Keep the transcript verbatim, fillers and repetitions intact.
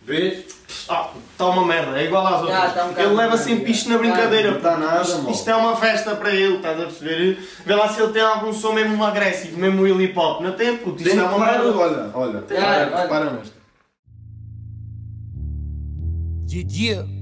Vês? Ah, está uma merda, é igual às outras. Já, tá um bocado Ele leva merda, sempre já. isto na brincadeira. Não está nada, isto, mal. isto é uma festa para ele, estás a perceber? Vê lá se ele tem algum som mesmo agressivo, mesmo hip hop. Não tem, puto, isto Tem é uma claro, merda. olha, olha. Já, olha. Repara nesta. Yeah, yeah.